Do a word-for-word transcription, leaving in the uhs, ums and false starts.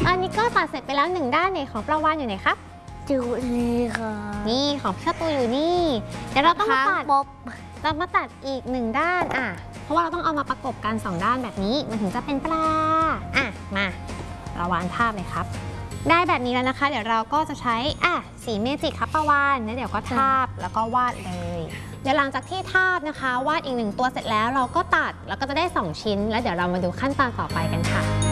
อันนี้ก็ตัดเสร็จไปแล้วหนึ่งด้านเนี่ยของปลาวาฬอยู่ไหนครับอยู่นี่ค่ะนี่ของพี่ตูอยู่นี่เดี๋ยวเราต้องมาตัดบ๊อบเรามาตัดอีกหนึ่งด้านอ่ะเพราะว่าเราต้องเอามาประกบกันสองด้านแบบนี้มันถึงจะเป็นปลาอ่ะมาเราวาดภาพเลยครับได้แบบนี้แล้วนะคะเดี๋ยวเราก็จะใช้อ่ะสีเมจิกครับปลาวาฬแล้วเดี๋ยวก็ทาบแล้วก็วาดเลยเดี๋ยวหลังจากที่ทาบนะคะวาดอีกหนึ่งตัวเสร็จแล้วเราก็ตัดแล้วก็จะได้สองชิ้นแล้วเดี๋ยวเรามาดูขั้นตอนต่อไปกันค่ะ